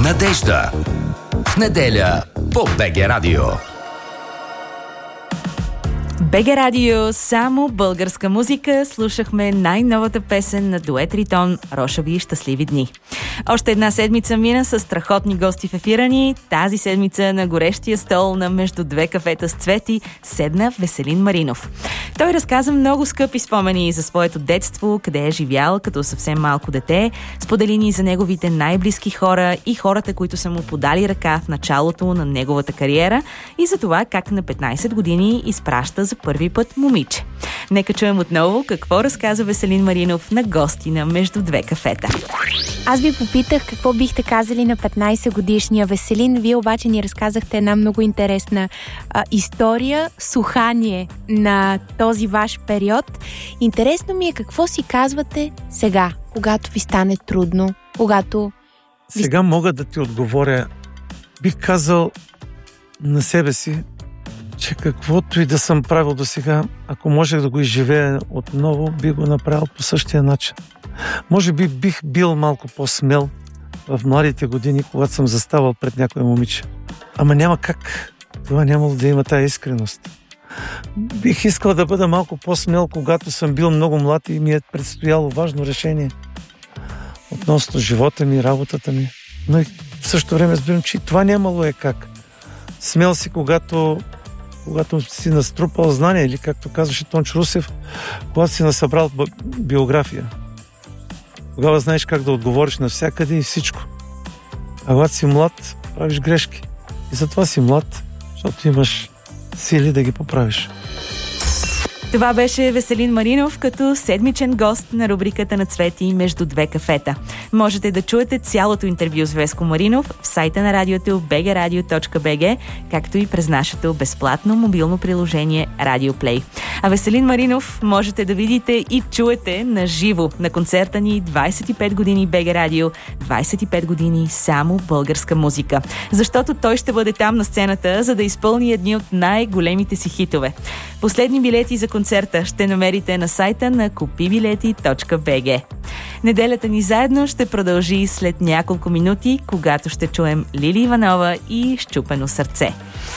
Надежда. В неделя по БГ Радио. БГ Радио, само българска музика. Слушахме най-новата песен на дует Ритон "Рошави и щастливи дни". Още една седмица мина с страхотни гости в ефира ни. Тази седмица на горещия стол на Между две кафета с цвети седна Веселин Маринов. Той разказа много скъпи спомени за своето детство, къде е живял като съвсем малко дете, сподели ни за неговите най-близки хора и хората, които са му подали ръка в началото на неговата кариера, и за това как на 15 години изпраща за първи път момиче. Нека чуем отново какво разказа Веселин Маринов на гости на Между две кафета. Аз ви попитах какво бихте казали на 15-годишния Веселин. Вие обаче ни разказахте една много интересна история, сухание на този ваш период. Интересно ми е какво си казвате сега, когато ви стане трудно, когато... Сега мога да ти отговоря. Бих казал на себе си, че каквото и да съм правил до сега, ако можех да го изживея отново, бих го направил по същия начин. Може би бих бил малко по-смел в младите години, когато съм заставал пред някое момиче. Ама няма как. Това нямало да има тая искреност. Бих искал да бъда малко по-смел, когато съм бил много млад и ми е предстояло важно решение относно живота ми, работата ми. Но и в същото време разбирам, че това нямало е как. Смел си, когато си наструпал знания, или както казваше Тончо Русев, когато си насъбрал биография. Тогава знаеш как да отговориш навсякъде и всичко. А когато си млад, правиш грешки. И затова си млад, защото имаш сили да ги поправиш. Това беше Веселин Маринов като седмичен гост на рубриката на Цвети Между две кафета. Можете да чуете цялото интервю с Веско Маринов в сайта на радиото bgradio.bg, както и през нашето безплатно мобилно приложение Radio Play. А Веселин Маринов можете да видите и чуете на живо на концерта ни 25 години БГ Радио, 25 години само българска музика. Защото той ще бъде там на сцената, за да изпълни едни от най-големите си хитове. Последни билети за концерта ще намерите на сайта на kupibileti.bg. Неделята ни заедно ще продължи след няколко минути, когато ще чуем Лили Иванова и "Счупено сърце".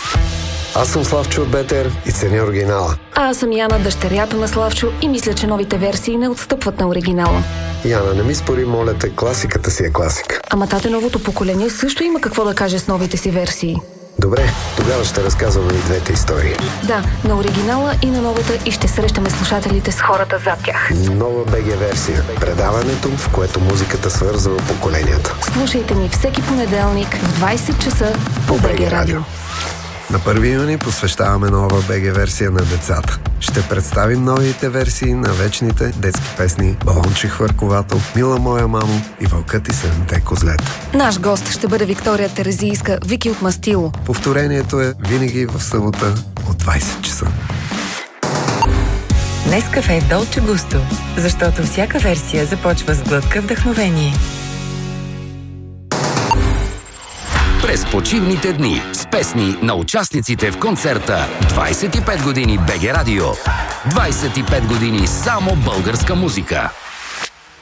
Аз съм Славчо от Бетер и ценя оригинала. А аз съм Яна, дъщерята на Славчо, и мисля, че новите версии не отстъпват на оригинала. Яна, не ми спори, моля те, класиката си е класика. Ама тате, новото поколение също има какво да каже с новите си версии. Добре, тогава ще разказваме и двете истории. Да, на оригинала и на новата, и ще срещаме слушателите с хората зад тях. Нова БГ версия. Предаването, в което музиката свързва поколенията. Слушайте ни всеки понеделник в 20 часа по БГ Радио. На 1 юни посвещаваме нова БГ версия на децата. Ще представим новите версии на вечните детски песни "Балонче хвърковато", "Мила моя мамо" и "Вълкът и 7-те козлета". Наш гост ще бъде Виктория Терезийска, Вики от Мастило. Повторението е винаги в събота от 20 часа. Нескафе Долче Густо, защото всяка версия започва с глътка вдъхновение. През почивните дни с песни на участниците в концерта 25 години БГ Радио. 25 години само българска музика.